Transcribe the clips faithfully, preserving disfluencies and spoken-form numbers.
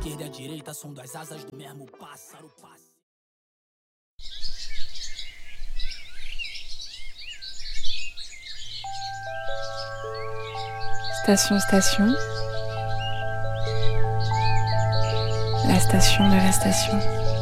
esquerda e a direita são duas asas do mesmo pássaro. Station, station. La station de la station.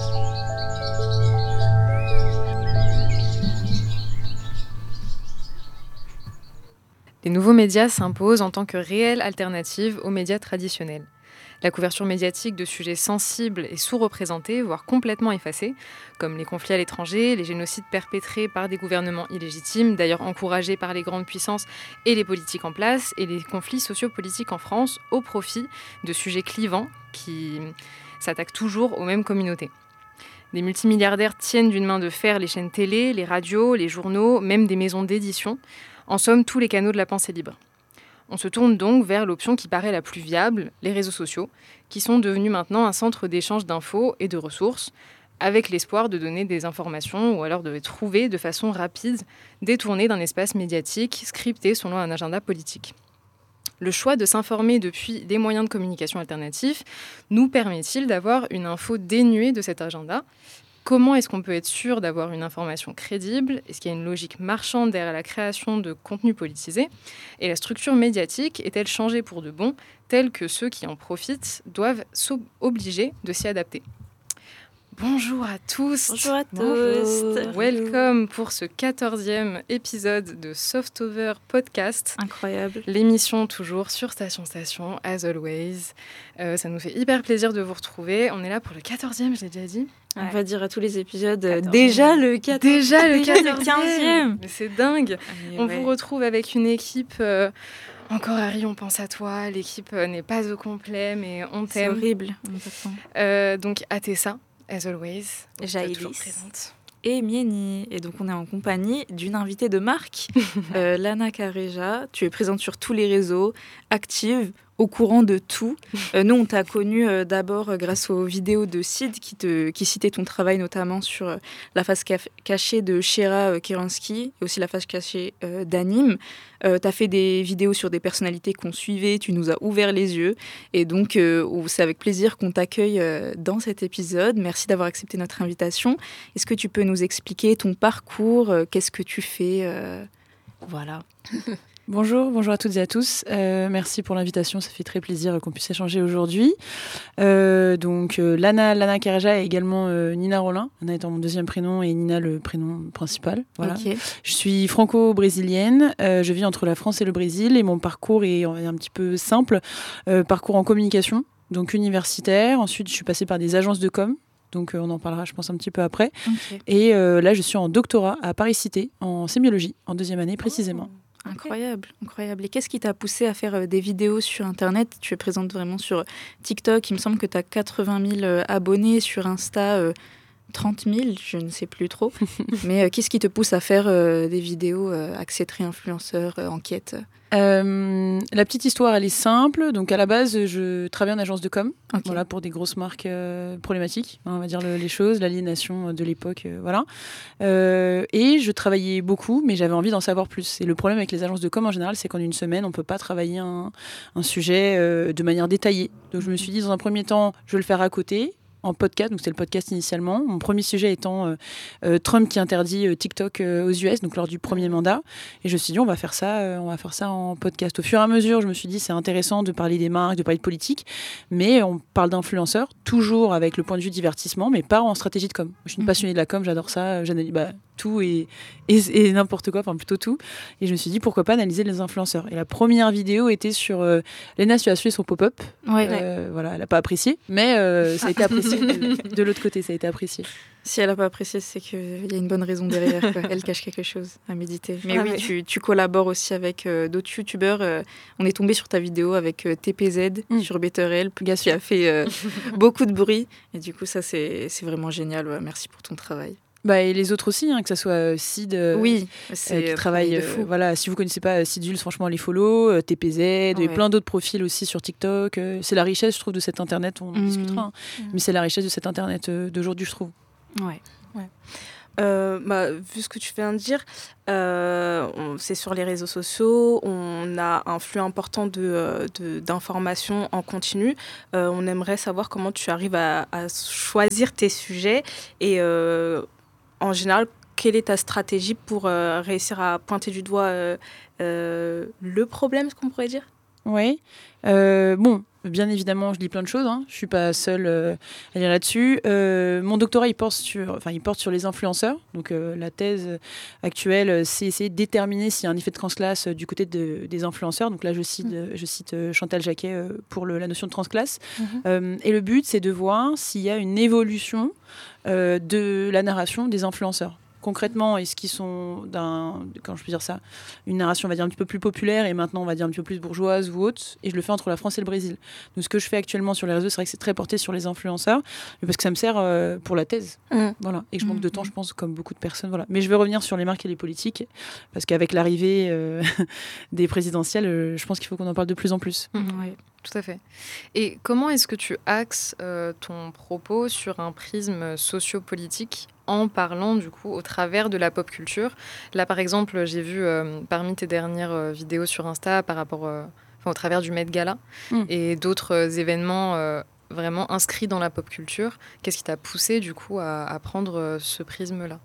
Les nouveaux médias s'imposent en tant que réelle alternative aux médias traditionnels. La couverture médiatique de sujets sensibles et sous-représentés, voire complètement effacés, comme les conflits à l'étranger, les génocides perpétrés par des gouvernements illégitimes, d'ailleurs encouragés par les grandes puissances et les politiques en place, et les conflits sociopolitiques en France au profit de sujets clivants qui s'attaquent toujours aux mêmes communautés. Des multimilliardaires tiennent d'une main de fer les chaînes télé, les radios, les journaux, même des maisons d'édition, en somme tous les canaux de la pensée libre. On se tourne donc vers l'option qui paraît la plus viable, les réseaux sociaux, qui sont devenus maintenant un centre d'échange d'infos et de ressources, avec l'espoir de donner des informations ou alors de les trouver de façon rapide, détournées d'un espace médiatique scripté selon un agenda politique. Le choix de s'informer depuis des moyens de communication alternatifs nous permet-il d'avoir une info dénuée de cet agenda ? Comment est-ce qu'on peut être sûr d'avoir une information crédible ? Est-ce qu'il y a une logique marchande derrière la création de contenus politisés ? Et la structure médiatique est-elle changée pour de bon, telle que ceux qui en profitent doivent s'obliger de s'y adapter ? Bonjour à tous. Bonjour à tous. Welcome pour ce quatorzième épisode de Softover Podcast. Incroyable. L'émission toujours sur Station Station, as always. Euh, ça nous fait hyper plaisir de vous retrouver. On est là pour le quatorzième, je l'ai déjà dit. On ouais. va dire à tous les épisodes, euh, quatorzième. déjà le quatorzième. Déjà le quinzième. quinzième. Mais c'est dingue. Mais on ouais. vous retrouve avec une équipe... Euh, Encore Harry, on pense à toi. L'équipe euh, n'est pas au complet, mais on t'aime. C'est horrible. Euh, donc, Atessa. As always, Jaïlis et Mieni. Et donc, on est en compagnie d'une invitée de marque, euh, Lana Kareja. Tu es présente sur tous les réseaux, active, au courant de tout. Euh, nous, on t'a connue euh, d'abord euh, grâce aux vidéos de Sid qui, te, qui citait ton travail notamment sur euh, la face caf- cachée de Shera euh, Keransky et aussi la face cachée euh, d'Anime. Euh, tu as fait des vidéos sur des personnalités qu'on suivait, tu nous as ouvert les yeux. Et donc, euh, c'est avec plaisir qu'on t'accueille euh, dans cet épisode. Merci d'avoir accepté notre invitation. Est-ce que tu peux nous expliquer ton parcours ? euh, Qu'est-ce que tu fais euh, Voilà. Bonjour, bonjour à toutes et à tous. Euh, merci pour l'invitation, ça fait très plaisir qu'on puisse échanger aujourd'hui. Euh, donc euh, Lana, Lana Kareja et également euh, Nina Rollin. Lana étant mon deuxième prénom et Nina le prénom principal. Voilà. Okay. Je suis franco-brésilienne, euh, je vis entre la France et le Brésil et mon parcours est on va dire, un petit peu simple. Euh, parcours en communication, donc universitaire. Ensuite, je suis passée par des agences de com. Donc, euh, on en parlera, je pense, un petit peu après. Okay. Et euh, là, je suis en doctorat à Paris-Cité, en sémiologie, en deuxième année précisément. Oh. Incroyable, incroyable. Et qu'est-ce qui t'a poussé à faire euh, des vidéos sur Internet ? Tu es présente vraiment sur TikTok. Il me semble que tu as quatre-vingt mille euh, abonnés, sur Insta euh, trente mille, je ne sais plus trop. Mais euh, qu'est-ce qui te pousse à faire euh, des vidéos euh, axées influenceurs, euh, enquête ? Euh, la petite histoire, elle est simple. Donc, à la base, je travaillais en agence de com, okay. voilà, pour des grosses marques euh, problématiques, hein, on va dire le, les choses, l'aliénation de l'époque, euh, voilà. Euh, et je travaillais beaucoup, mais j'avais envie d'en savoir plus. Et le problème avec les agences de com, en général, c'est qu'en une semaine, on ne peut pas travailler un, un sujet euh, de manière détaillée. Donc, je me suis dit, dans un premier temps, je vais le faire à côté. En podcast, donc c'était le podcast initialement. Mon premier sujet étant euh, euh, Trump qui interdit euh, TikTok euh, aux U S, donc lors du premier mandat. Et je me suis dit, on va faire ça, euh, on va faire ça en podcast. Au fur et à mesure, je me suis dit, c'est intéressant de parler des marques, de parler de politique, mais on parle d'influenceurs, toujours avec le point de vue divertissement, mais pas en stratégie de com. Je suis une passionnée de la com, j'adore ça, j'analyse bah, tout et, et, et n'importe quoi, enfin plutôt tout. Et je me suis dit, pourquoi pas analyser les influenceurs. Et la première vidéo était sur euh, Léna Suassou et son pop-up. Ouais, euh, ouais. Voilà, elle n'a pas apprécié, mais euh, ça a été apprécié. De, de l'autre côté, ça a été apprécié. Si elle n'a pas apprécié, c'est qu'il y a une bonne raison derrière. Quoi. Elle cache quelque chose à méditer. Mais ah oui, ouais. tu, tu collabores aussi avec euh, d'autres youtubeurs. Euh, on est tombé sur ta vidéo avec euh, T P Z mm. sur BetterHelp, qui a fait euh, beaucoup de bruit. Et du coup, ça, c'est, c'est vraiment génial. Ouais. Merci pour ton travail. Bah, et les autres aussi, hein, que ce soit euh, Sid, euh, oui, c'est euh, qui travaille. Euh, voilà, si vous connaissez pas Sid Jules, franchement, les follow, euh, T P Z, ouais. et plein d'autres profils aussi sur TikTok. Euh, c'est la richesse, je trouve, de cet Internet. On en mmh. discutera, hein. mmh. mais c'est la richesse de cet Internet euh, d'aujourd'hui, je trouve. Ouais. ouais. Euh, bah, vu ce que tu viens de dire, euh, on- c'est sur les réseaux sociaux, on a un flux important de, de- d'informations en continu. Euh, on aimerait savoir comment tu arrives à, à choisir tes sujets et euh, en général, quelle est ta stratégie pour euh, réussir à pointer du doigt euh, euh, le problème, ce qu'on pourrait dire? Oui. Euh, bon, bien évidemment, je lis plein de choses. Hein. Je suis pas seule euh, à lire là-dessus. Euh, mon doctorat, il porte sur, enfin, il porte sur les influenceurs. Donc, euh, la thèse actuelle, c'est essayer de déterminer s'il y a un effet de transclasse euh, du côté de- des influenceurs. Donc là, je cite, euh, je cite euh, Chantal Jacquet euh, pour le- la notion de transclasse. Mhm. Euh, et le but, c'est de voir s'il y a une évolution euh, de la narration des influenceurs. Concrètement, est-ce qu'ils sont d'un, quand je peux dire ça, une narration, on va dire, un petit peu plus populaire et maintenant, on va dire, un petit peu plus bourgeoise ou autre. Et je le fais entre la France et le Brésil. Donc, ce que je fais actuellement sur les réseaux, c'est vrai que c'est très porté sur les influenceurs, mais parce que ça me sert euh, pour la thèse. Mm. Voilà. Et que je manque de Mhm. temps, je pense, comme beaucoup de personnes. Voilà. Mais je vais revenir sur les marques et les politiques, parce qu'avec l'arrivée euh, des présidentielles, euh, je pense qu'il faut qu'on en parle de plus en plus. Ouais. Tout à fait. Et comment est-ce que tu axes euh, ton propos sur un prisme sociopolitique en parlant du coup au travers de la pop culture? Là, par exemple, j'ai vu euh, parmi tes dernières euh, vidéos sur Insta par rapport, euh, enfin, au travers du Met Gala Mm. et d'autres euh, événements euh, vraiment inscrits dans la pop culture. Qu'est-ce qui t'a poussé du coup à, à prendre euh, ce prisme-là?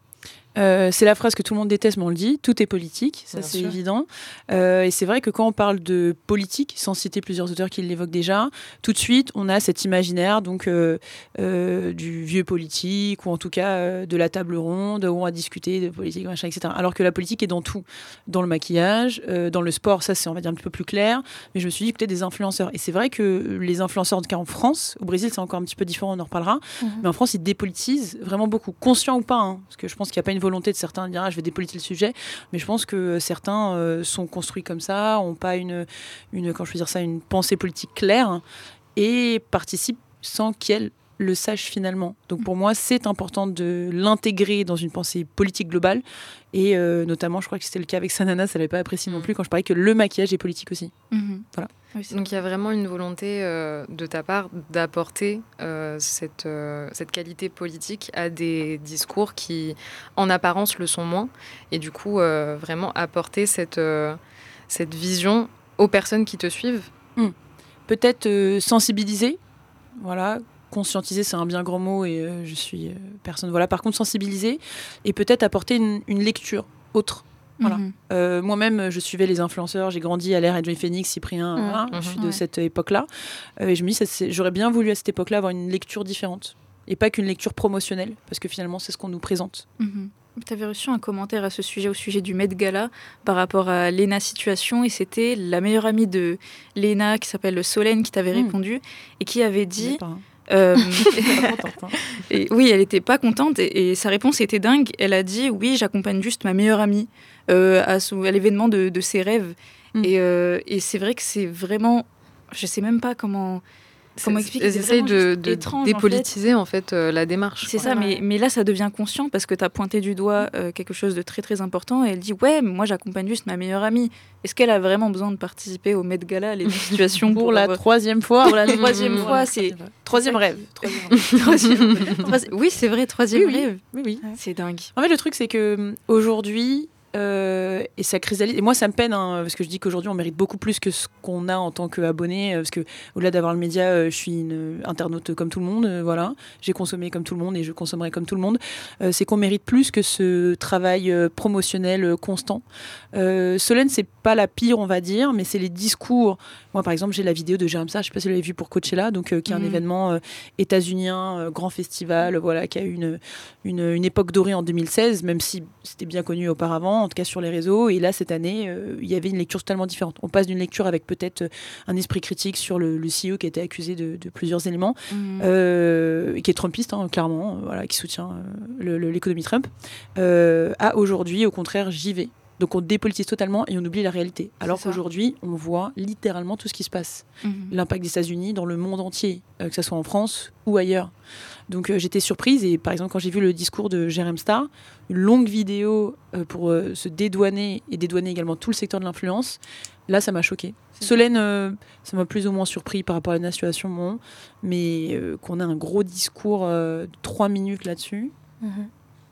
Euh, c'est la phrase que tout le monde déteste, mais on le dit, tout est politique, ça Bien c'est sûr. évident. Euh, et c'est vrai que quand on parle de politique, sans citer plusieurs auteurs qui l'évoquent déjà, tout de suite on a cet imaginaire donc euh, euh, du vieux politique, ou en tout cas euh, de la table ronde, où on va discuter de politique, machin, et cetera. Alors que la politique est dans tout, dans le maquillage, euh, dans le sport, ça c'est on va dire un petit peu plus clair, mais je me suis dit peut-être des influenceurs. Et c'est vrai que les influenceurs, en tout cas en France, au Brésil c'est encore un petit peu différent, on en reparlera, Mhm. mais en France ils dépolitisent vraiment beaucoup, conscient ou pas, hein, parce que je pense qu'il n'y a pas une volonté de certains de dire ah, je vais dépolitiser le sujet, mais je pense que certains euh, sont construits comme ça, n'ont pas une, une, quand je veux dire ça, une pensée politique claire, hein, et participent sans qu'elle le sache finalement. Donc pour moi, c'est important de l'intégrer dans une pensée politique globale, et euh, notamment, je crois que c'était le cas avec Sanana, ça l'avait pas apprécié non Mm. plus quand je parlais que le maquillage est politique aussi. Mhm. Voilà. Oui, c'est Donc il y a vraiment une volonté euh, de ta part d'apporter euh, cette, euh, cette qualité politique à des discours qui, en apparence, le sont moins. Et du coup, euh, vraiment apporter cette, euh, cette vision aux personnes qui te suivent. Peut-être euh, sensibiliser, voilà. Conscientiser, c'est un bien grand mot et euh, je suis euh, personne. Voilà. Par contre, sensibiliser et peut-être apporter une, une lecture autre. Voilà. Mhm. Euh, moi-même, je suivais les influenceurs. J'ai grandi à l'ère Joy Phoenix, Cyprien. Mmh. Voilà, Mhm. je suis de Ouais. cette époque-là. Euh, et je me dis, ça, c'est- j'aurais bien voulu à cette époque-là avoir une lecture différente et pas qu'une lecture promotionnelle, parce que finalement, c'est ce qu'on nous présente. Mhm. Tu avais reçu un commentaire à ce sujet, au sujet du Met Gala, par rapport à Léna Situation, et c'était la meilleure amie de Léna, qui s'appelle Solène, qui t'avait Mm. répondu, et qui avait dit... Même pas, hein. euh, Pas contente, hein. et oui, elle n'était pas contente, et, et sa réponse était dingue. Elle a dit, oui, j'accompagne juste ma meilleure amie euh, à, son- à l'événement de, de ses rêves. Mm. Et, euh, et c'est vrai que c'est vraiment... Je sais même pas comment... Comment expliquer, Ils c'est essayent vraiment de, juste de étrange, en dépolitiser en fait, euh, la démarche. C'est quoi. ça, mais, Ouais. mais là, ça devient conscient parce que tu as pointé du doigt euh, quelque chose de très très important et elle dit ouais, mais moi j'accompagne juste ma meilleure amie. Est-ce qu'elle a vraiment besoin de participer au Met Gala, les situations Pour la avoir- troisième fois. pour la troisième Mmh. fois, c'est Troisième c'est ça rêve. qui- Troisième rêve. troisième- troisi- Oui, c'est vrai, troisième Oui, oui. rêve. Oui, oui. C'est dingue. En fait, le truc, c'est que hum, aujourd'hui, euh, et ça cristallise. Et moi, ça me peine, hein, parce que je dis qu'aujourd'hui, on mérite beaucoup plus que ce qu'on a en tant qu'abonné. euh, Parce que, au-delà d'avoir le média, euh, je suis une euh, internaute comme tout le monde. euh, voilà, j'ai consommé comme tout le monde et je consommerai comme tout le monde. Euh, c'est qu'on mérite plus que ce travail euh, promotionnel euh, constant. Euh, Solène, c'est pas la pire, on va dire, mais c'est les discours. Moi, par exemple, j'ai la vidéo de Jérém Sarr, je sais pas si vous l'avez vu pour Coachella, donc euh, qui est un Mhm. événement euh, états-unien, euh, grand festival, voilà, qui a eu une, une, une époque dorée en deux mille seize, même si c'était bien connu auparavant, en tout cas sur les réseaux. Et là, cette année, euh, il y avait une lecture totalement différente. On passe d'une lecture avec peut-être euh, un esprit critique sur le, le C E O qui a été accusé de, de plusieurs éléments, Mhm. euh, qui est trumpiste, hein, clairement, euh, voilà, qui soutient euh, le- le- l'économie Trump, euh, à aujourd'hui, au contraire, j'y vais. Donc on dépolitise totalement et on oublie la réalité. Alors C'est ça. qu'aujourd'hui, on voit littéralement tout ce qui se passe. Mhm. L'impact des États-Unis dans le monde entier, euh, que ce soit en France ou ailleurs. Donc euh, j'étais surprise et par exemple quand j'ai vu le discours de Jérém Sarr, une longue vidéo euh, pour euh, se dédouaner et dédouaner également tout le secteur de l'influence, là ça m'a choqué. Solène, euh, ça m'a plus ou moins surpris par rapport à la situation, bon, mais euh, qu'on a un gros discours euh, de trois minutes là-dessus. Mhm.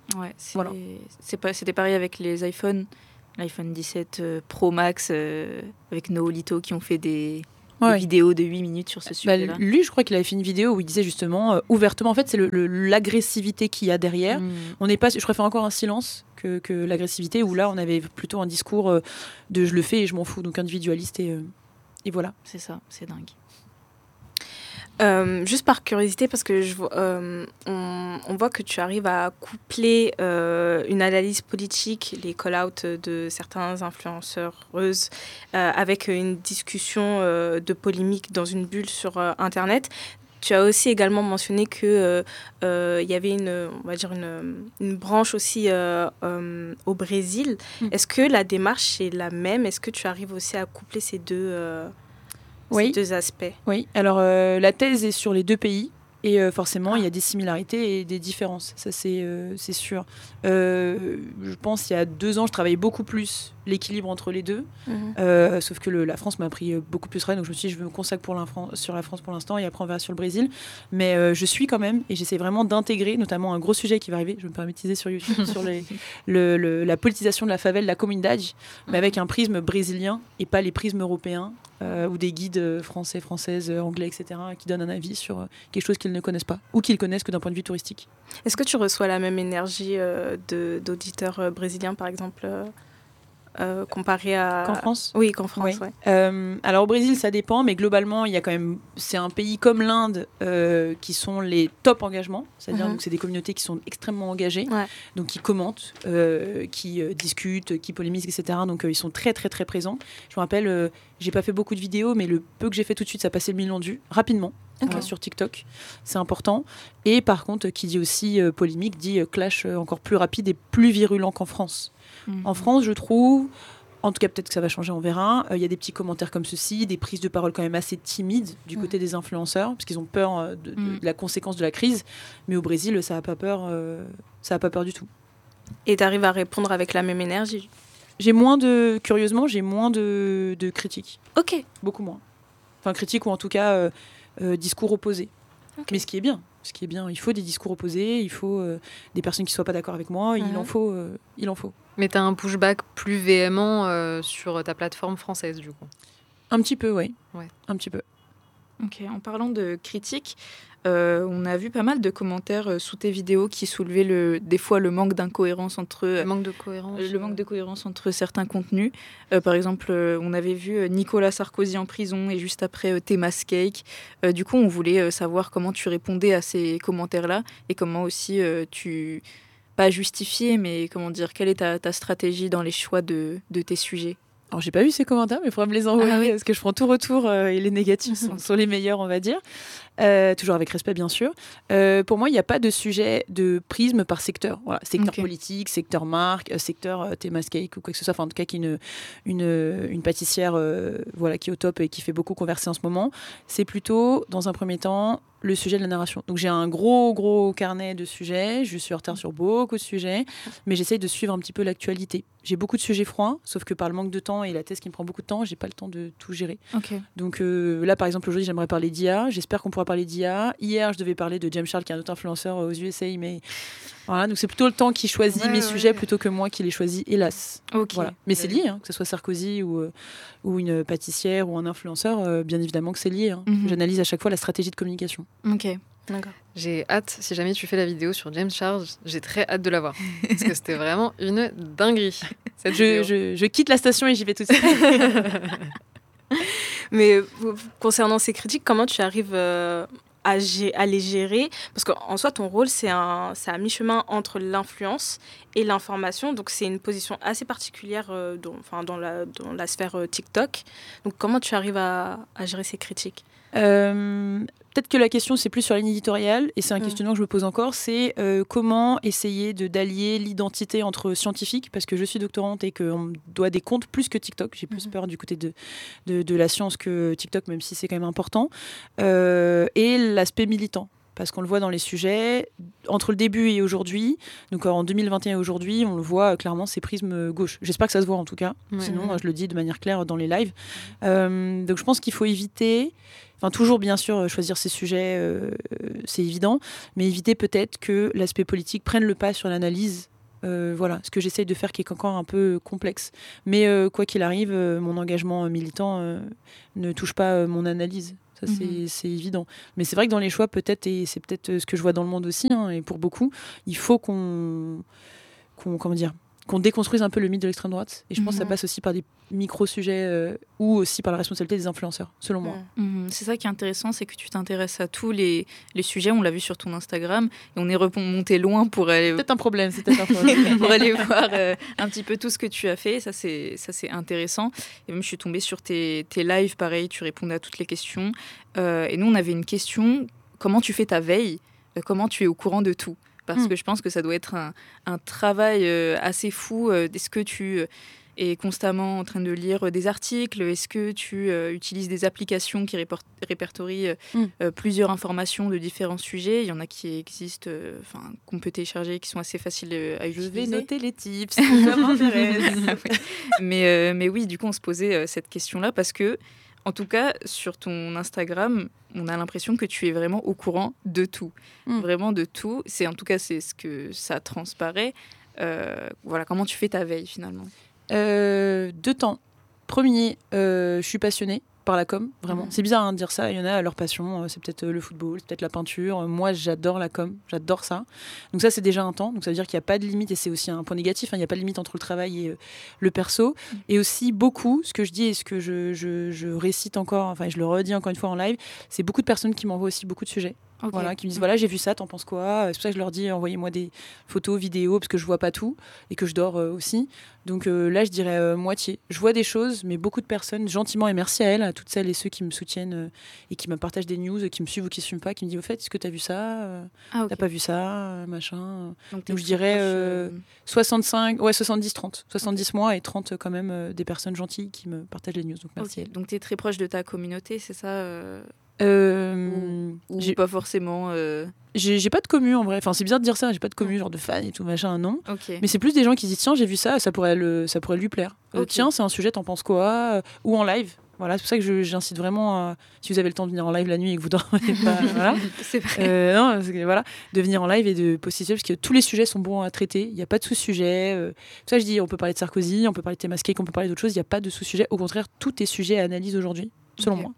Ouais, c'est, Voilà. c'est pas, c'était pareil avec les iPhones. L'iPhone dix-sept euh, Pro Max euh, avec Noolito qui ont fait des, des Ouais. vidéos de huit minutes sur ce Bah, sujet-là. lui, je crois qu'il avait fait une vidéo où il disait justement euh, ouvertement, en fait, c'est le, le- l'agressivité qu'il y a derrière. Mm. On n'est pas, je préfère encore un silence que, que l'agressivité, où là, on avait plutôt un discours euh, de je le fais et je m'en fous, donc individualiste et, euh, et voilà. C'est ça, c'est dingue. Euh, juste par curiosité, parce que je, vois- euh, on, on voit que tu arrives à coupler euh, une analyse politique, les call-outs de certains influenceuses, euh, avec une discussion euh, de polémique dans une bulle sur euh, Internet. Tu as aussi également mentionné qu'il euh, euh, y avait une, on va dire une, une branche aussi euh, euh, au Brésil. Mm. Est-ce que la démarche est la même? Est-ce que tu arrives aussi à coupler ces deux, euh, Oui. ces deux aspects? Oui, alors euh, la thèse est sur les deux pays. Et euh, forcément, il y a des similarités et des différences, ça c'est, euh, c'est sûr. Euh, je pense il y a deux ans, je travaillais beaucoup plus l'équilibre entre les deux. Mhm. Euh, sauf que le- la France m'a pris euh, beaucoup plus près, donc je me suis dit je me consacre pour l'infran- sur la France pour l'instant et après on verra sur le Brésil. Mais euh, je suis quand même et j'essaie vraiment d'intégrer, notamment un gros sujet qui va arriver, je vais me permets de teaser sur YouTube, sur les, le, le- la politisation de la favela, la comunidade, mais avec un prisme brésilien et pas les prismes européens euh, ou des guides euh, français, françaises, euh, anglais, et cetera qui donnent un avis sur euh, quelque chose qu'ils ne connaissent pas ou qu'ils connaissent que d'un point de vue touristique. Est-ce que tu reçois la même énergie euh, de, d'auditeurs euh, brésiliens, par exemple, euh, euh, comparé à... Qu'en France ? Oui, qu'en France, Oui. ouais. Euh, alors au Brésil, ça dépend, mais globalement, il y a quand même, c'est un pays comme l'Inde euh, qui sont les top engagements, c'est-à-dire Mhm. donc c'est des communautés qui sont extrêmement engagées, Ouais. donc qui commentent, euh, qui euh, discutent, qui polémisent, et cetera. Donc euh, ils sont très très très présents. Je me rappelle, euh, j'ai pas fait beaucoup de vidéos, mais le peu que j'ai fait tout de suite, ça passait le million de vues rapidement. Ok. euh, sur TikTok, c'est important. Et par contre, qui dit aussi euh, polémique, dit euh, clash euh, encore plus rapide et plus virulent qu'en France. Mhm. En France, je trouve, en tout cas peut-être que ça va changer, on verra, il euh, y a des petits commentaires comme ceci, des prises de parole quand même assez timides du Mm. côté des influenceurs, parce qu'ils ont peur euh, de, de- Mm. de la conséquence de la crise. Mais au Brésil, ça n'a pas peur, euh, ça a pas peur du tout. Et tu arrives à répondre avec la même énergie. J'ai moins de, curieusement, j'ai moins de, de critiques, Ok. beaucoup moins. Enfin, critiques ou en tout cas euh, euh, discours opposés. Ok. Mais ce qui est bien, ce qui est bien, il faut des discours opposés, il faut euh, des personnes qui ne soient pas d'accord avec moi, il Mhm. en faut, euh, il en faut. Mais tu as un pushback plus véhément euh, sur ta plateforme française, du coup. Un petit peu, oui. Ouais. Un petit peu. Ok, en parlant de critiques, euh, on a vu pas mal de commentaires euh, sous tes vidéos qui soulevaient le, des fois le manque d'incohérence entre Le manque de cohérence. Euh, le manque de cohérence entre certains contenus. Euh, par exemple, euh, on avait vu euh, Nicolas Sarkozy en prison et juste après euh, Thémas Cake. Euh, du coup, on voulait euh, savoir comment tu répondais à ces commentaires-là et comment aussi euh, tu, pas justifier, mais comment dire, quelle est ta, ta stratégie dans les choix de, de tes sujets. Alors, j'ai pas vu ces commentaires, mais il faudra me les envoyer Ah oui. parce que je prends tout retour euh, et les négatifs sont, sont les meilleurs, on va dire. Euh, toujours avec respect, bien sûr. Euh, pour moi, il n'y a pas de sujet de prisme par secteur. Voilà, secteur Ok. politique, secteur marque, euh, secteur euh, Thémas Cake ou quoi que ce soit. Enfin, en tout cas, qui est une, une, une pâtissière euh, voilà, qui est au top et qui fait beaucoup converser en ce moment. C'est plutôt, dans un premier temps, le sujet de la narration. Donc j'ai un gros, gros carnet de sujets. Je suis en retard sur beaucoup de sujets, mais j'essaye de suivre un petit peu l'actualité. J'ai beaucoup de sujets froids, sauf que par le manque de temps et la thèse qui me prend beaucoup de temps, j'ai pas le temps de tout gérer. Ok. Donc euh, là, par exemple, aujourd'hui, j'aimerais parler d'I A. J'espère qu'on pourra parler d'I A. Hier, je devais parler de James Charles, qui est un autre influenceur aux U S A, mais voilà. Donc c'est plutôt le temps qui choisit Ouais, mes ouais, sujets ouais. plutôt que moi qui les choisis, hélas. Ok. Voilà. Mais c'est lié, hein, que ce soit Sarkozy ou, euh, ou une pâtissière ou un influenceur, euh, bien évidemment que c'est lié. Hein. Mhm. J'analyse à chaque fois la stratégie de communication. Ok. D'accord. J'ai hâte, si jamais tu fais la vidéo sur James Charles, j'ai très hâte de la voir. Parce que c'était vraiment une dinguerie. Cette Je, vidéo. je, je quitte la station et j'y vais tout de suite. Mais euh, concernant ces critiques, comment tu arrives euh, à, gé- à les gérer? Parce qu'en soi, ton rôle, c'est un, c'est à mi-chemin entre l'influence et l'information. Donc, c'est une position assez particulière euh, dans, enfin, dans, la, dans la sphère euh, TikTok. Donc, comment tu arrives à, à gérer ces critiques? Euh, Peut-être que la question, c'est plus sur la ligne éditoriale, et c'est un Mm. questionnement que je me pose encore, c'est euh, comment essayer de d'allier l'identité entre scientifiques, parce que je suis doctorante et qu'on me doit des comptes plus que TikTok. J'ai plus Mhm. peur du côté de, de, de la science que TikTok, même si c'est quand même important, euh, et l'aspect militant. parce qu'on le voit dans les sujets. Entre le début et aujourd'hui, donc en deux mille vingt et un et aujourd'hui, on le voit euh, clairement, c'est prisme gauche. J'espère que ça se voit en tout cas, Ouais. sinon euh, je le dis de manière claire dans les lives. Euh, donc je pense qu'il faut éviter, enfin toujours bien sûr euh, choisir ses sujets, euh, c'est évident, mais éviter peut-être que l'aspect politique prenne le pas sur l'analyse. Euh, voilà, ce que j'essaye de faire qui est encore un peu complexe. Mais euh, quoi qu'il arrive, euh, mon engagement militant euh, ne touche pas euh, mon analyse. Ça, c'est, Mhm. c'est évident. Mais c'est vrai que dans les choix, peut-être, et c'est peut-être euh, ce que je vois dans le monde aussi, hein, et pour beaucoup, il faut qu'on, qu'on, comment dire, qu'on déconstruise un peu le mythe de l'extrême droite. Et je pense que ça Mhm. passe aussi par des micro-sujets euh, ou aussi par la responsabilité des influenceurs, selon moi. Mhm. C'est ça qui est intéressant, c'est que tu t'intéresses à tous les, les sujets. On l'a vu sur ton Instagram et on est remonté loin pour aller, Peut-être un problème, c'est peut-être un problème. pour aller voir euh, un petit peu tout ce que tu as fait. Ça, c'est, ça, c'est intéressant. Et même, je suis tombée sur tes, tes lives, pareil, tu répondais à toutes les questions. Euh, et nous, on avait une question, comment tu fais ta veille? Euh, Comment tu es au courant de tout? Parce Mm. que je pense que ça doit être un, un travail euh, assez fou. Euh, Est-ce que tu euh, es constamment en train de lire euh, des articles? Est-ce que tu euh, utilises des applications qui réport- répertorient euh, Mm. euh, plusieurs informations de différents sujets? Il y en a qui existent, euh, enfin, qu'on peut télécharger, qui sont assez faciles euh, à utiliser. Je vais noter les tips, ça m'intéresse. mais, euh, mais oui, du coup, on se posait euh, cette question-là parce que, en tout cas, sur ton Instagram, on a l'impression que tu es vraiment au courant de tout. Mm. Vraiment de tout. C'est, en tout cas, c'est ce que ça transparaît. Euh, voilà, comment tu fais ta veille, finalement? Euh, deux temps. Premier, euh, je suis passionnée par la com, vraiment. Mhm. C'est bizarre hein, de dire ça, il y en a leur passion, euh, c'est peut-être euh, le football, c'est peut-être la peinture. Euh, Moi, j'adore la com, j'adore ça. Donc ça, c'est déjà un temps. Donc ça veut dire qu'il n'y a pas de limite, et c'est aussi un point négatif, hein, il n'y a pas de limite entre le travail et euh, le perso. Et aussi beaucoup, ce que je dis et ce que je, je, je récite encore, enfin je le redis encore une fois en live, c'est beaucoup de personnes qui m'envoient aussi beaucoup de sujets. Ok. Voilà, qui me disent voilà, j'ai vu ça, t'en penses quoi? C'est pour ça que je leur dis envoyez-moi des photos, vidéos, parce que je vois pas tout et que je dors euh, aussi. Donc euh, là, je dirais euh, moitié. Je vois des choses, mais beaucoup de personnes, gentiment, et merci à elles, à toutes celles et ceux qui me soutiennent euh, et qui me partagent des news, qui me suivent ou qui ne suivent pas, qui me disent au fait, est-ce que t'as vu ça? Euh, Ah, ok. T'as pas vu ça? Euh, Machin. Donc, t'es Donc je très dirais, proche, euh, soixante-cinq, ouais, soixante-dix trente. soixante-dix moi et trente euh, quand même euh, des personnes gentilles qui me partagent les news. Donc merci. ok. Donc, tu es très proche de ta communauté, c'est ça euh, Euh, Ou j'ai- pas forcément euh, j'ai j'ai pas de commu en vrai. Enfin, c'est bizarre de dire ça. J'ai pas de commu, genre de fans et tout machin, non. Ok. Mais c'est plus des gens qui disent tiens, j'ai vu ça, ça pourrait, le, ça pourrait lui plaire. Euh, Ok. Tiens, c'est un sujet, t'en penses quoi? Euh, Ou en live. Voilà, c'est pour ça que je- j'incite vraiment, à, si vous avez le temps de venir en live la nuit et que vous dormez pas, voilà. C'est vrai. Euh, non, parce que, voilà, de venir en live et de poster parce que tous les sujets sont bons à traiter. Il n'y a pas de sous-sujet. Euh, pour ça, je dis, on peut parler de Sarkozy, on peut parler de Thomas Cake, on peut parler d'autres choses. Il n'y a pas de sous-sujet. Au contraire, tout est sujet à analyse aujourd'hui, selon Ok. moi.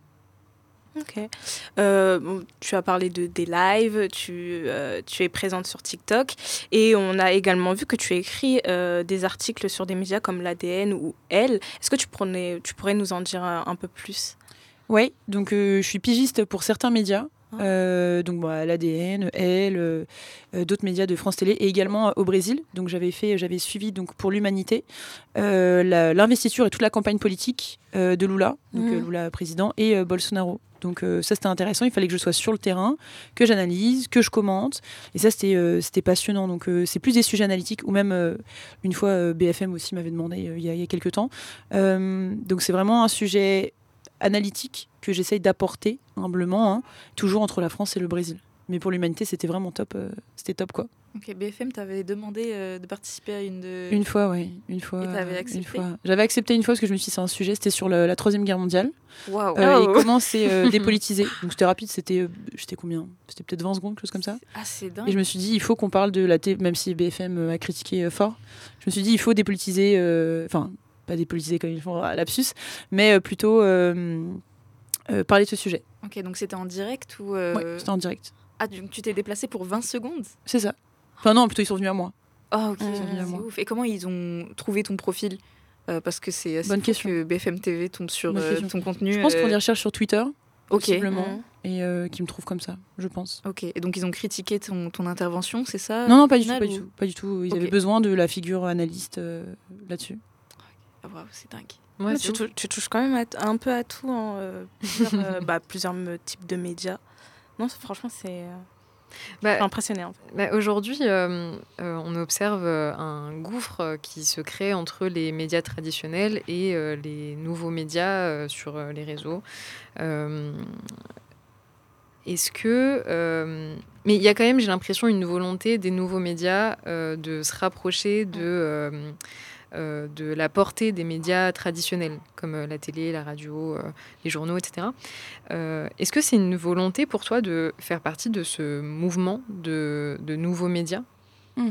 Ok. Euh, bon, tu as parlé de, des lives, tu, euh, tu es présente sur TikTok et on a également vu que tu écris euh, des articles sur des médias comme l'A D N ou Elle. Est-ce que tu, prenais, tu pourrais nous en dire un, un peu plus? Oui, donc euh, je suis pigiste pour certains médias. Euh, donc bah, l'A D N, Elle, euh, euh, d'autres médias de France Télé et également euh, au Brésil. Donc j'avais fait, j'avais suivi donc pour l'humanité euh, la- l'investiture et toute la campagne politique euh, de Lula, donc Mhm. euh, Lula président et euh, Bolsonaro. Donc euh, ça c'était intéressant. Il fallait que je sois sur le terrain, que j'analyse, que je commente. Et ça c'était euh, c'était passionnant. Donc euh, c'est plus des sujets analytiques ou même euh, une fois euh, B F M aussi m'avait demandé euh, il y, a- il y a quelques temps. Euh, donc c'est vraiment un sujet analytique que j'essaye d'apporter humblement, hein, toujours entre la France et le Brésil. Mais pour l'humanité, c'était vraiment top. euh, c'était top, quoi. Ok, B F M t'avait demandé euh, de participer à une de. Une fois, oui. Une fois. Et t'avais euh, accepté une fois. J'avais accepté une fois parce que je me suis dit, c'est un sujet, c'était sur le- la Troisième Guerre mondiale. Waouh. Euh, Oh. Et comment c'est euh, dépolitisé. Donc c'était rapide, c'était euh, j'étais combien? C'était peut-être vingt secondes, quelque chose comme ça. Ah, c'est dingue. Et je me suis dit, il faut qu'on parle de la télé, même si B F M a critiqué euh, fort. Je me suis dit, il faut dépolitiser, euh, enfin, pas dépolitiser comme ils font à lapsus, mais euh, plutôt euh, euh, parler de ce sujet. Ok, donc c'était en direct ou. euh, Ouais, c'était en direct. Ah, donc tu t'es déplacé pour vingt secondes? C'est ça. Enfin, non, plutôt ils sont venus à moi. Ah, ok, Mmh, c'est évidemment. ouf. Et comment ils ont trouvé ton profil? Euh, Parce que c'est assez Bonne fou question. que B F M T V tombe sur Bonne euh, question. ton contenu. Je pense euh, qu'on les recherche sur Twitter, Ok. possiblement, Mhm. et euh, qui me trouvent comme ça, je pense. Ok. Et donc ils ont critiqué ton, ton intervention, c'est ça? Non, non, au pas du tout, final, pas ou- du tout, pas du tout. Ils Ok. avaient besoin de la figure analyste euh, là-dessus. Ah, waouh, c'est dingue. Ouais, Mais c'est tu, ouf. tou- tu touches quand même à t- un peu à tout, hein, euh, plusieurs, euh, bah, plusieurs me- types de médias. Non, c'est- franchement, c'est euh, Bah, je suis impressionnée. En fait. Bah, aujourd'hui, euh, euh, on observe euh, un gouffre euh, qui se crée entre les médias traditionnels et euh, les nouveaux médias euh, sur euh, les réseaux. Euh, est-ce que... Euh, mais il y a quand même, j'ai l'impression, une volonté des nouveaux médias euh, de se rapprocher de, euh, euh, de la portée des médias traditionnels, comme euh, la télé, la radio, euh, les journaux, et cetera. Euh, est-ce que c'est une volonté pour toi de faire partie de ce mouvement de, de nouveaux médias ? Mmh.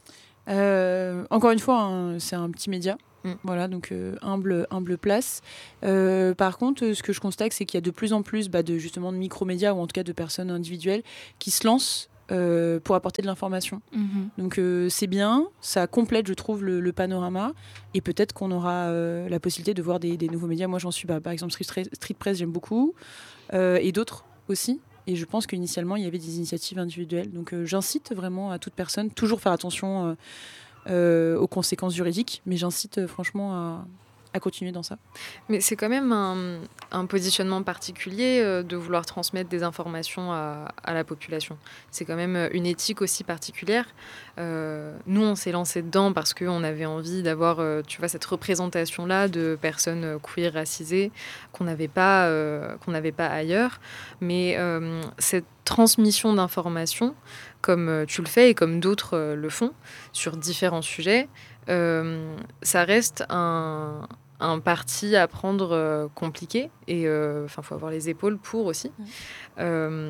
Euh, encore une fois, hein, c'est un petit média. Mm. Voilà, donc euh, humble, humble place. Euh, par contre, ce que je constate, c'est qu'il y a de plus en plus bah, de, justement, de micro-médias, ou en tout cas de personnes individuelles, qui se lancent euh, pour apporter de l'information. Mhm. Donc euh, c'est bien, ça complète, je trouve, le, le panorama. Et peut-être qu'on aura euh, la possibilité de voir des, des nouveaux médias. Moi, j'en suis, bah, par exemple, Street, Street Press, j'aime beaucoup. Euh, et d'autres aussi. Et je pense qu'initialement, il y avait des initiatives individuelles. Donc euh, j'incite vraiment à toute personne, toujours faire attention... Euh, Euh, aux conséquences juridiques, mais j'incite euh, franchement à, à continuer dans ça. Mais c'est quand même un, un positionnement particulier euh, de vouloir transmettre des informations à, à la population. C'est quand même une éthique aussi particulière. Euh, nous, on s'est lancé dedans parce qu'on avait envie d'avoir, euh, tu vois, cette représentation-là de personnes queer racisées qu'on n'avait pas, euh, qu'on n'avait pas ailleurs. Mais euh, cette transmission d'informations, comme euh, tu le fais et comme d'autres euh, le font, sur différents sujets, euh, ça reste un, un parti à prendre euh, compliqué. Et il euh, faut avoir les épaules pour aussi. Mmh. Euh,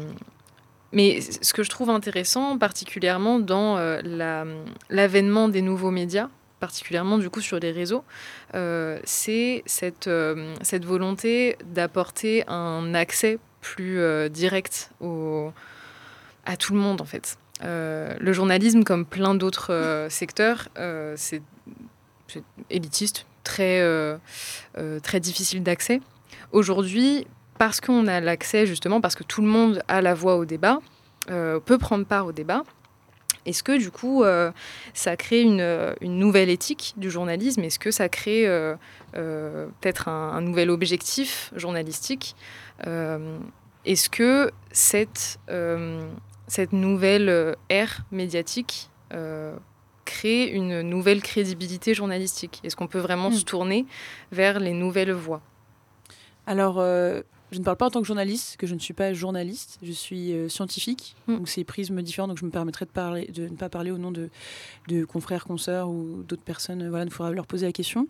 mais ce que je trouve intéressant, particulièrement dans euh, la, l'avènement des nouveaux médias, particulièrement du coup sur les réseaux, euh, c'est cette, euh, cette volonté d'apporter un accès plus euh, direct au, à tout le monde en fait. Euh, le journalisme, comme plein d'autres euh, secteurs, euh, c'est, c'est élitiste, très, euh, euh, très difficile d'accès. Aujourd'hui, parce qu'on a l'accès justement, parce que tout le monde a la voix au débat, euh, peut prendre part au débat, est-ce que du coup, euh, ça crée une, une nouvelle éthique du journalisme ? Est-ce que ça crée euh, euh, peut-être un, un nouvel objectif journalistique ? euh, Est-ce que cette, euh, cette nouvelle ère médiatique euh, crée une nouvelle crédibilité journalistique ? Est-ce qu'on peut vraiment mmh. se tourner vers les nouvelles voies ? Alors, euh, je ne parle pas en tant que journaliste, que je ne suis pas journaliste, je suis euh, scientifique, mmh. donc c'est prismes différents, donc je me permettrai de, parler, de ne pas parler au nom de, de confrères, consoeurs ou d'autres personnes, voilà, il faudra leur poser la question.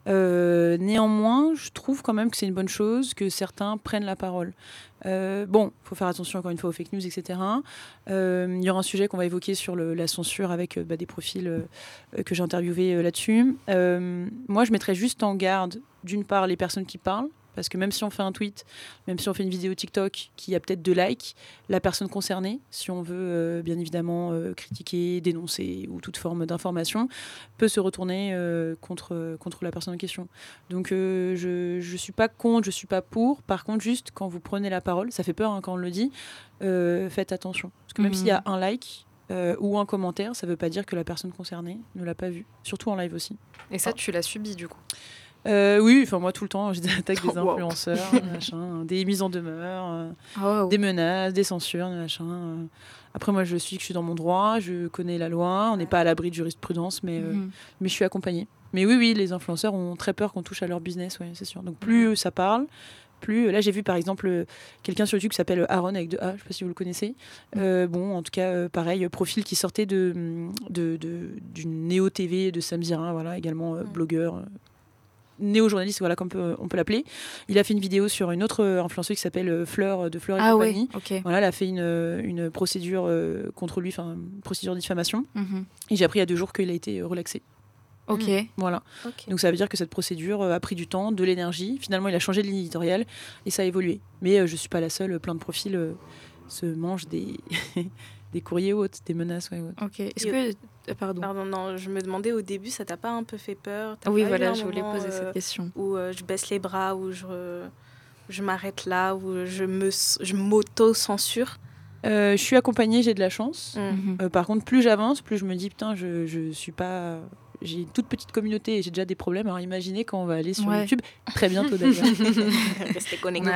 Euh, néanmoins, je trouve quand même que c'est une bonne chose que certains prennent la parole. Euh, bon, il faut faire attention encore une fois aux fake news, et cetera. Euh, il y aura un sujet qu'on va évoquer sur le, la censure avec euh, bah, des profils euh, que j'ai interviewés euh, là-dessus. Euh, moi, je mettrais juste en garde, d'une part, les personnes qui parlent, parce que même si on fait un tweet, même si on fait une vidéo TikTok qui a peut-être deux likes, la personne concernée, si on veut euh, bien évidemment euh, critiquer, dénoncer ou toute forme d'information, peut se retourner euh, contre, contre la personne en question. Donc euh, je ne suis pas contre, je ne suis pas pour. Par contre, juste quand vous prenez la parole, ça fait peur hein, quand on le dit, euh, faites attention. Parce que même mmh. s'il y a un like euh, ou un commentaire, ça ne veut pas dire que la personne concernée ne l'a pas vu. Surtout en live aussi. Et ça, ah. tu l'as subi du coup ? Euh, oui, enfin moi tout le temps, j'ai des attaques des influenceurs, wow. machin, des mises en demeure, euh, oh, wow. des menaces, des censures, machin. Euh. Après moi je suis que je suis dans mon droit, je connais la loi, on n'est pas à l'abri de jurisprudence, mais euh, mm-hmm. mais je suis accompagnée. Mais oui, oui, les influenceurs ont très peur qu'on touche à leur business, ouais, c'est sûr. Donc plus mm-hmm. ça parle, plus là j'ai vu par exemple quelqu'un sur YouTube qui s'appelle Aaron avec deux A, je sais pas si vous le connaissez. Euh, bon, en tout cas, euh, pareil, profil qui sortait de, de, de d'une Néo T V de Samzira, voilà, également euh, blogueur. Euh, néo-journaliste, voilà, comme on peut, on peut l'appeler. Il a fait une vidéo sur une autre influenceuse qui s'appelle Fleur de Fleur et ah compagnie. Ouais, okay. Voilà, elle a fait une, une procédure euh, contre lui, enfin une procédure de diffamation. Mm-hmm. Et j'ai appris il y a deux jours qu'il a été relaxé. Ok. Mmh. Voilà. Okay. Donc ça veut dire que cette procédure a pris du temps, de l'énergie. Finalement, il a changé de ligne éditoriale et ça a évolué. Mais euh, je suis pas la seule. Plein de profils euh, se mangent des des courriers ou autres, des menaces. Ouais, ouais. Ok. Est-ce que Pardon. Pardon, non, je me demandais au début, ça t'a pas un peu fait peur ? Oui, voilà, je voulais poser euh, cette question. Où euh, je baisse les bras, où je, je m'arrête là, où je, me, je m'auto-censure. euh, Je suis accompagnée, j'ai de la chance. Mm-hmm. Euh, par contre, plus j'avance, plus je me dis, putain, je, je suis pas... J'ai une toute petite communauté et j'ai déjà des problèmes. Alors imaginez quand on va aller sur ouais. YouTube, très bientôt d'ailleurs. Restez connectés.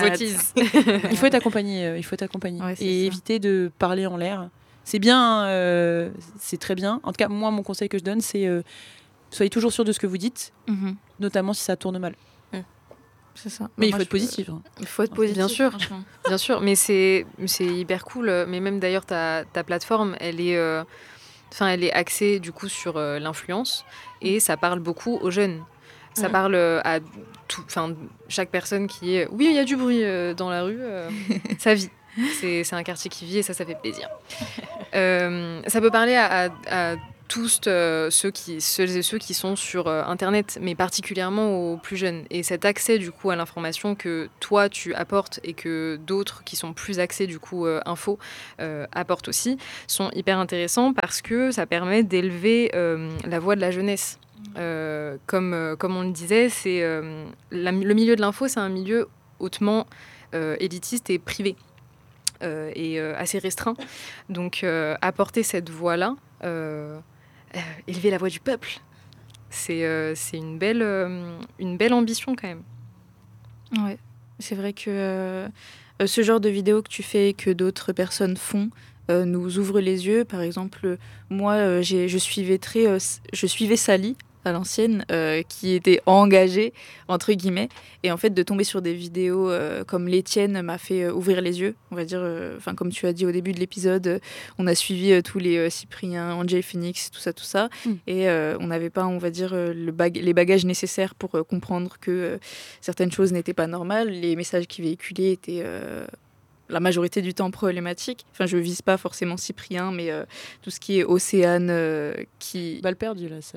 Il faut être accompagné, euh, il faut être accompagné ouais, et ça. éviter de parler en l'air. C'est bien, euh, c'est très bien. En tout cas, moi, mon conseil que je donne, c'est euh, soyez toujours sûr de ce que vous dites, mm-hmm. notamment si ça tourne mal. Mm. C'est ça. Mais Moi, il faut je être peux- positif. hein. Il faut être positif. Bien sûr. franchement. Bien sûr, mais c'est, c'est hyper cool. Mais même d'ailleurs, ta, ta plateforme, elle est, euh, enfin, elle est axée du coup sur euh, l'influence et ça parle beaucoup aux jeunes. Ça Mhm. parle euh, à tout, enfin, chaque personne qui est. Oui, il y a du bruit euh, dans la rue, euh, ça vit. C'est, c'est un quartier qui vit et ça, ça fait plaisir. Euh, ça peut parler à, à- à tous euh, ceux, qui, ceux et ceux qui sont sur euh, Internet, mais particulièrement aux plus jeunes. Et cet accès du coup à l'information que toi tu apportes et que d'autres qui sont plus axés du coup euh, info euh, apportent aussi, sont hyper intéressants parce que ça permet d'élever euh, la voix de la jeunesse. Euh, comme, euh, comme on le disait, c'est, euh, la- le milieu de l'info, c'est un milieu hautement euh, élitiste et privé. Euh, et euh, assez restreint. Donc euh, apporter cette voix-là, euh, euh, élever la voix du peuple, c'est euh, c'est une, belle, euh, une belle ambition quand même. Ouais, c'est vrai que euh, euh, ce genre de vidéos que tu fais et que d'autres personnes font euh, nous ouvre les yeux. Par exemple, euh, moi, euh, j'ai, je suivais très, euh, s- je suivais Sally à l'ancienne, euh, qui était engagée entre guillemets, et en fait de tomber sur des vidéos euh, comme les tiennes m'a fait euh, ouvrir les yeux. On va dire, enfin comme tu as dit au début de l'épisode, euh, on a suivi euh, tous les euh, Cyprien, Angel Phoenix, tout ça, tout ça, Mm. et euh, on n'avait pas, on va dire, euh, le bag- les bagages nécessaires pour euh, comprendre que euh, certaines choses n'étaient pas normales. Les messages qui véhiculaient étaient euh, la majorité du temps problématiques. Enfin, je vise pas forcément Cyprien, mais euh, tout ce qui est Océane, euh, qui... Balle perdue, là. Ça...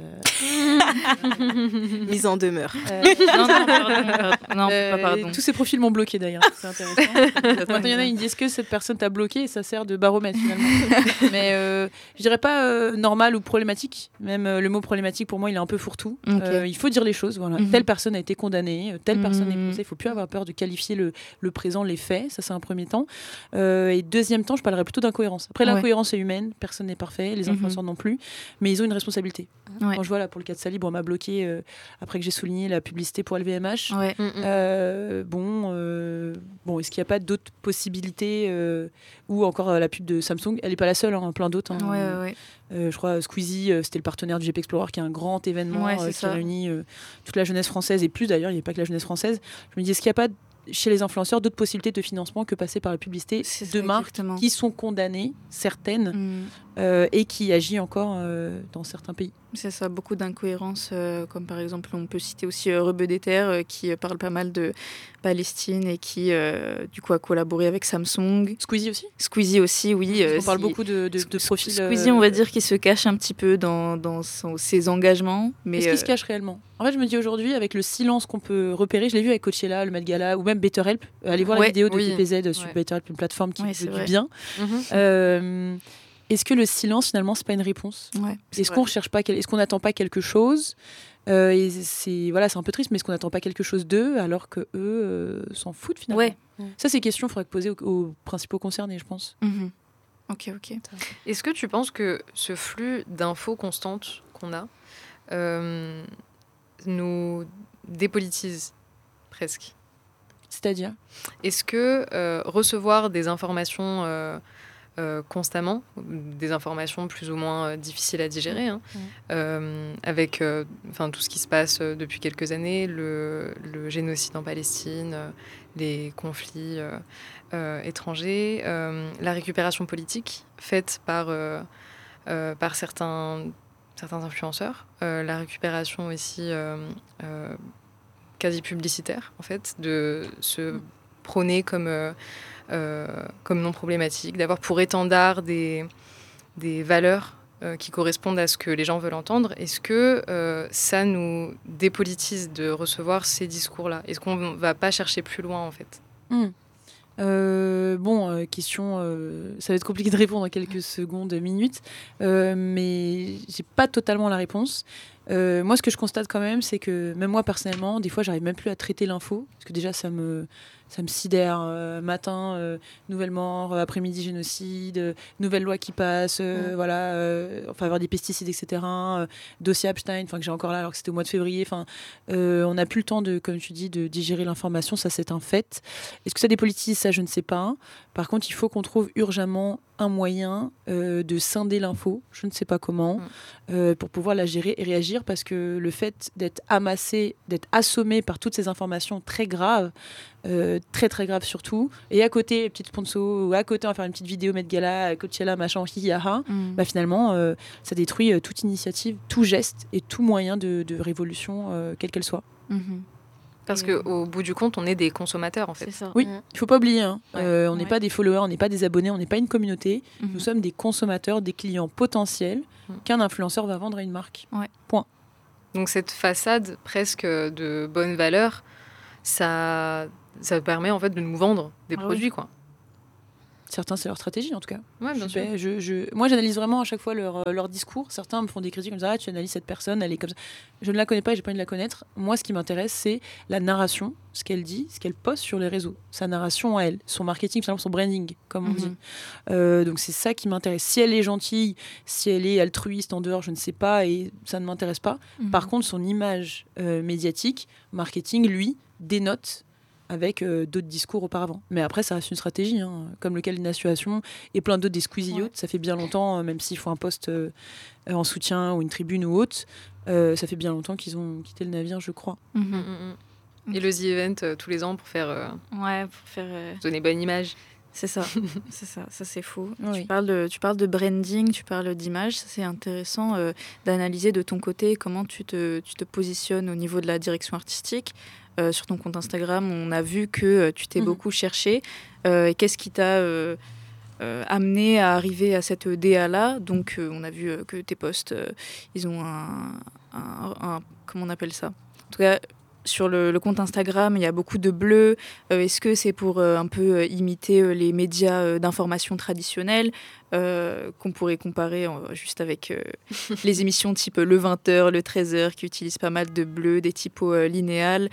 Mise en demeure. Euh, Non, non, pardon, pardon. Non, euh, pas pardon. tous ces profils m'ont bloqué d'ailleurs. C'est intéressant. Maintenant, il y en a, ils me disent que cette personne t'a bloqué et ça sert de baromètre finalement. Mais euh, je dirais pas euh, normal ou problématique. Même euh, le mot problématique, pour moi, il est un peu fourre-tout. Ok. Euh, il faut dire les choses. Voilà. Mhm. Telle personne a été condamnée, euh, telle personne est Mhm. processée. Il faut plus avoir peur de qualifier le, le présent, les faits. Ça, c'est un premier temps. Euh, et deuxième temps, je parlerais plutôt d'incohérence. Après, Ouais. l'incohérence est humaine. Personne n'est parfait. Les Mhm. influenceurs non plus. Mais ils ont une responsabilité. Ouais. Quand je vois là pour le cas de Sally, bon, on m'a bloqué euh, après que j'ai souligné la publicité pour L V M H. Ouais. Mm, mm. Euh, bon, euh, bon, est-ce qu'il n'y a pas d'autres possibilités euh, ou encore euh, la pub de Samsung? Elle n'est pas la seule, hein, plein d'autres. hein. Ouais, ouais, ouais. Euh, je crois Squeezie, euh, c'était le partenaire du G P Explorer, qui est un grand événement Ouais, euh, c'est qui ça. réunit euh, toute la jeunesse française et plus d'ailleurs. Il n'y a pas que la jeunesse française. Je me dis, est-ce qu'il n'y a pas chez les influenceurs d'autres possibilités de financement que passer par la publicité C'est ça, de marques exactement. qui sont condamnées, certaines, Mm. euh, et qui agit encore euh, dans certains pays? C'est ça, beaucoup d'incohérences, euh, comme par exemple, on peut citer aussi euh, Rebeu des Terres, euh, qui euh, parle pas mal de Palestine et qui, euh, du coup, a collaboré avec Samsung. Squeezie aussi. Squeezie aussi, oui. euh, On parle si- beaucoup de, de, de Squ- profils. Squeezie, euh, on va dire qu'il se cache un petit peu dans, dans son- ses engagements. Mais Est-ce qu'il euh, se cache réellement? En fait, je me dis aujourd'hui, avec le silence qu'on peut repérer, je l'ai vu avec Coachella, le Met Gala, ou même BetterHelp. Euh, Allez voir Ouais, la vidéo de oui. P P Z sur Ouais. BetterHelp, une plateforme qui Ouais, veut c'est du vrai. bien. Mhm. Euh, Est-ce que le silence, finalement, c'est pas une réponse? ouais, c'est Est-ce vrai. qu'on recherche pas, quel- est-ce qu'on n'attend pas quelque chose? Euh, et c'est voilà, c'est un peu triste, mais est-ce qu'on n'attend pas quelque chose d'eux alors que eux euh, s'en foutent finalement? Ouais. Ça, c'est question qu'il faudrait poser aux, aux principaux concernés, je pense. Mhm. Ok, ok. Est-ce que tu penses que ce flux d'infos constantes qu'on a euh, nous dépolitise presque? C'est-à-dire? Est-ce que euh, recevoir des informations euh, euh, constamment, des informations plus ou moins euh, difficiles à digérer, hein, Mmh. euh, avec euh, enfin, tout ce qui se passe euh, depuis quelques années, le, le génocide en Palestine, euh, les conflits euh, euh, étrangers, euh, la récupération politique faite par, euh, euh, par certains, certains influenceurs, euh, la récupération aussi euh, euh, quasi publicitaire, en fait, de se prôner comme, euh, euh, comme non problématique, d'avoir pour étendard des, des valeurs euh, qui correspondent à ce que les gens veulent entendre. Est-ce que euh, ça nous dépolitise de recevoir ces discours-là? Est-ce qu'on ne va pas chercher plus loin, en fait? Hmm. Euh, bon, euh, question, euh, ça va être compliqué de répondre en quelques secondes, minutes, euh, mais j'ai pas totalement la réponse. Euh, moi, ce que je constate quand même, c'est que même moi personnellement, des fois, j'arrive même plus à traiter l'info, parce que déjà, ça me, ça me sidère. Euh, matin, euh, nouvelle mort, euh, après-midi, génocide, euh, nouvelle loi qui passe, euh, Mm. voilà, euh, en faveur des pesticides, et cetera. Euh, dossier Epstein, enfin que j'ai encore là, alors que c'était au mois de février. Enfin, euh, on n'a plus le temps de, comme tu dis, de digérer l'information. Ça, c'est un fait. Est-ce que ça dépolitise? Ça, je ne sais pas. Par contre, il faut qu'on trouve urgemment un moyen euh, de scinder l'info. Je ne sais pas comment, Mm. euh, pour pouvoir la gérer et réagir réagir parce que le fait d'être amassé, d'être assommé par toutes ces informations très graves, euh, très très graves surtout, et à côté, petite sponsor, ou à côté, on va faire une petite vidéo Met Gala, Coachella, machin, hi, ha, ha, Mm. bah finalement, euh, ça détruit euh, toute initiative, tout geste et tout moyen de, de révolution, euh, quelle qu'elle soit. Mhm. Parce Et- qu'au bout du compte, on est des consommateurs, en fait. C'est ça. Oui, Mm. il faut pas oublier, hein. Ouais. Euh, on n'est Ouais. pas des followers, on n'est pas des abonnés, on n'est pas une communauté. Mhm. Nous sommes des consommateurs, des clients potentiels Mm. qu'un influenceur va vendre à une marque. Donc cette façade presque de bonne valeur, ça, ça permet en fait de nous vendre des Ah produits, oui. quoi. Certains, c'est leur stratégie en tout cas. Ouais, bien Je sûr. vais- je- je- Moi, j'analyse vraiment à chaque fois leur, euh, leur discours. Certains me font des critiques comme ça. Ah, tu analyses cette personne, elle est comme ça. Je ne la connais pas et j'ai pas envie de la connaître. Moi, ce qui m'intéresse, c'est la narration, ce qu'elle dit, ce qu'elle poste sur les réseaux. Sa narration à elle, son marketing, finalement, son branding, comme on Mhm. dit. Euh, donc, c'est ça qui m'intéresse. Si elle est gentille, si elle est altruiste en dehors, je ne sais pas et ça ne m'intéresse pas. Mhm. Par contre, son image euh, médiatique, marketing, lui, dénote avec euh, d'autres discours auparavant. Mais après, ça reste une stratégie, hein, comme le Calina Situation et plein d'autres des Squeezie Ouais. Yacht. Ça fait bien longtemps, euh, même s'ils font un post euh, euh, en soutien ou une tribune ou autre, euh, ça fait bien longtemps qu'ils ont quitté le navire, je crois. Mm, Mhm. mm, mm. Et le The Event euh, tous les ans pour faire euh, Ouais, pour faire. euh, donner bonne image. C'est ça, c'est ça, ça c'est fou. Oui. Tu, parles de, tu parles de branding, tu parles d'image, ça c'est intéressant euh, d'analyser de ton côté comment tu te, tu te positionnes au niveau de la direction artistique. Euh, sur ton compte Instagram, on a vu que euh, tu t'es Mhm. beaucoup cherché. Euh, et qu'est-ce qui t'a euh, euh, amené à arriver à cette D A-là? Donc euh, on a vu euh, que tes posts, euh, ils ont un, un- un- comment on appelle ça? En tout cas, sur le, le compte Instagram, il y a beaucoup de bleu. Euh, Est-ce que c'est pour euh, un peu euh, imiter euh, les médias euh, d'information traditionnels euh, qu'on pourrait comparer euh, juste avec euh, les émissions type le vingt heures, le treize heures qui utilisent pas mal de bleu, des typos euh, linéales.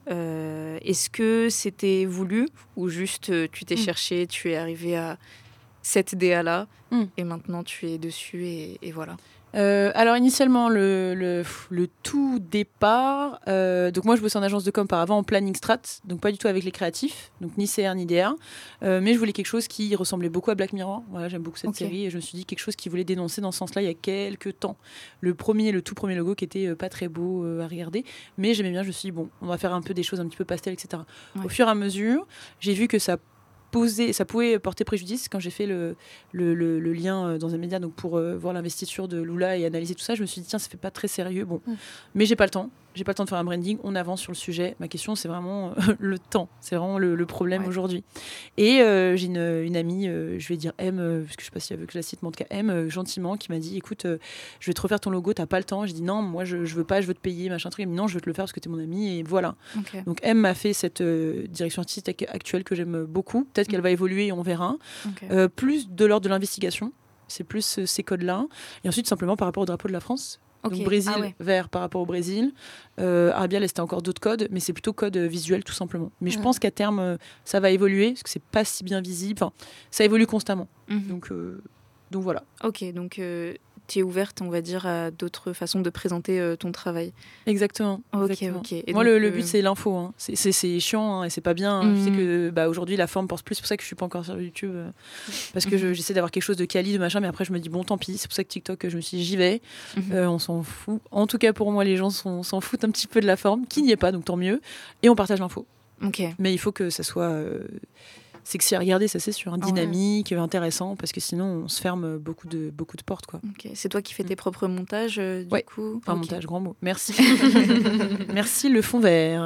Euh, Est-ce que c'était voulu ou juste euh, tu t'es Mm. cherché, tu es arrivé à cette D A-là Mm. et maintenant tu es dessus et, et voilà. Euh, alors initialement le, le, le tout départ, euh, donc moi je bossais en agence de com par avant en planning strat, donc pas du tout avec les créatifs, donc ni C R ni D A, euh, mais je voulais quelque chose qui ressemblait beaucoup à Black Mirror. Voilà, j'aime beaucoup cette Ok. série et je me suis dit quelque chose qui voulait dénoncer dans ce sens-là il y a quelques temps. Le premier, le tout premier logo qui était euh, pas très beau euh, à regarder, mais j'aimais bien. Je me suis dit bon, on va faire un peu des choses un petit peu pastel, et cetera. Ouais. Au fur et à mesure, j'ai vu que ça posait, ça pouvait porter préjudice. Quand j'ai fait le, le, le- le lien euh, dans un média donc pour euh, voir l'investiture de Lula et analyser tout ça, je me suis dit tiens, ça fait pas très sérieux. Bon, Mm. mais j'ai pas le temps. J'ai pas le temps de faire un branding. On avance sur le sujet. Ma question, c'est vraiment euh, le temps. C'est vraiment le, le problème Ouais. aujourd'hui. Et euh, j'ai une, une amie, euh, je vais dire M, euh, parce que je sais pas si elle veut que je la cite, mais en tout cas M, euh, gentiment, qui m'a dit écoute, euh, je vais te refaire ton logo. T'as pas le temps. J'ai dit non, moi je, je veux pas, je veux te payer, machin truc. Elle me dit non, je veux te le faire parce que t'es mon amie et voilà. Ok. Donc M m'a fait cette euh, direction artistique actuelle que j'aime beaucoup. Peut-être qu'elle va évoluer et on verra. Ok. Euh, plus de l'ordre de l'investigation. C'est plus euh, ces codes-là. Et ensuite, simplement par rapport au drapeau de la France. Ok. Donc Brésil, Ah ouais. vert par rapport au Brésil. Euh, Arabia, là, c'était encore d'autres codes, mais c'est plutôt code euh, visuel, tout simplement. Mais je Mhm. pense qu'à terme, euh, ça va évoluer, parce que c'est pas si bien visible. Enfin, ça évolue constamment. Mhm. Donc, euh, donc voilà. Ok, donc euh, tu es ouverte, on va dire, à d'autres façons de présenter euh, ton travail. Exactement. Ok, exactement. ok. Et Moi, donc, le, le euh, but, c'est l'info. Hein. C'est, c'est, c'est chiant hein, et c'est pas bien. hein. Je sais Mhm. que bah, aujourd'hui, la forme pense plus. C'est pour ça que je suis pas encore sur YouTube. euh, parce que je- Mhm. j'essaie d'avoir quelque chose de quali, de machin, mais après, je me dis, bon, tant pis. C'est pour ça que TikTok, je me suis dit, j'y vais. Mhm. Euh, on s'en fout. En tout cas, pour moi, les gens s'en, s'en foutent un petit peu de la forme, qui n'y est pas, donc tant mieux. Et on partage l'info. Ok. Mais il faut que ça soit euh, sexy à regarder, ça c'est sûr, hein, Ah ouais. dynamique, intéressant, parce que sinon on se ferme beaucoup de, beaucoup de portes. Quoi. Ok. C'est toi qui fais tes propres montages, euh, du Ouais. coup. Enfin, Ok. montage, grand mot. Merci. Merci le fond vert.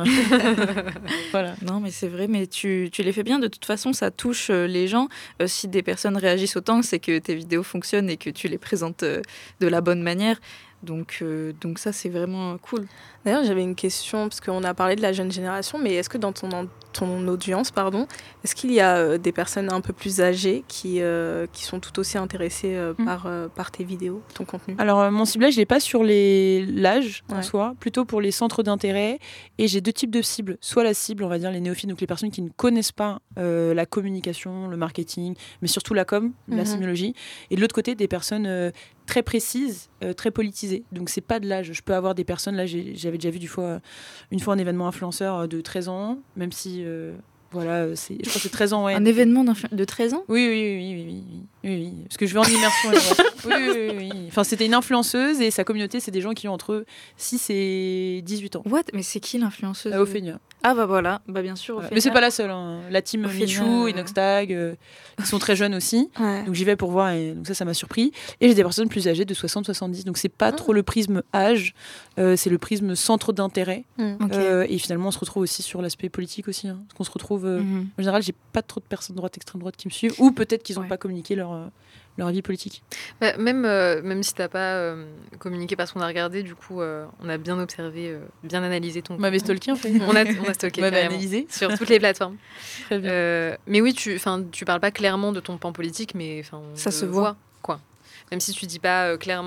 Voilà. Non, mais c'est vrai, mais tu, tu les fais bien. De toute façon, ça touche euh, les gens. Euh, si des personnes réagissent autant, c'est que tes vidéos fonctionnent et que tu les présentes euh, de la bonne manière. Donc, euh, donc ça, c'est vraiment cool. D'ailleurs, j'avais une question, parce qu'on a parlé de la jeune génération, mais est-ce que dans ton, en- ton audience, pardon, est-ce qu'il y a euh, des personnes un peu plus âgées qui, euh, qui sont tout aussi intéressées euh, Mm. par, euh, par tes vidéos, ton contenu? Alors, euh, mon ciblage, je l'ai pas sur les... l'âge en Ouais. soi, plutôt pour les centres d'intérêt. Et j'ai deux types de cibles. Soit la cible, on va dire les néophytes, donc les personnes qui ne connaissent pas euh, la communication, le marketing, mais surtout la com, la Mhm. sémiologie. Et de l'autre côté, des personnes euh, très précises, euh, très politisées. Donc, c'est pas de l'âge. Je peux avoir des personnes, là, j'ai- j'avais déjà vu du fois, une fois un événement influenceur euh, de treize ans, même si. euh, Voilà, c'est, je crois que c'est treize ans. Ouais. Un événement de treize ans? Oui, oui, oui, oui, oui, oui, oui, oui. Parce que je vais en immersion. Ouais. Oui, oui, oui, oui. Enfin, c'était une influenceuse et sa communauté, c'est des gens qui ont entre six et dix-huit ans. What? Mais c'est qui l'influenceuse? À Ophénia. Ah bah voilà, bah bien sûr. Voilà. Mais c'est pas la seule. Hein. La team Ophénia, Michou, euh... Inoxtag, euh, ils sont très jeunes aussi. Ouais. Donc j'y vais pour voir et donc ça, ça m'a surpris. Et j'ai des personnes plus âgées de soixante à soixante-dix. Donc c'est pas Ah. trop le prisme âge, euh, c'est le prisme centre d'intérêt. Mm. Ok. Euh, et finalement, on se retrouve aussi sur l'aspect politique aussi. Hein. Parce qu'on se retrouve. Euh, Mhm. En général, j'ai pas trop de personnes droite, extrême droite qui me suivent, ou peut-être qu'ils n'ont Ouais. pas communiqué leur, euh, leur avis politique. Bah, même, euh, même si t'as pas euh, communiqué parce qu'on a regardé, du coup, euh, on a bien observé, euh, bien analysé ton. Vous m'avez stalké en fait. On a, on a stocké Vous m'avez carrément, analysé. sur toutes les plateformes. Très bien. Euh, mais oui, tu, enfin, tu parles pas clairement de ton pan politique, mais enfin, on Ça le se voit. quoi. Même si tu dis pas euh, clairement.